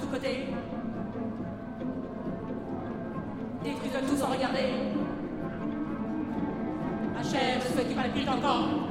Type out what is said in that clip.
tous côtés. Détruisent tout sans regarder. Achève ceux qui palpitent encore.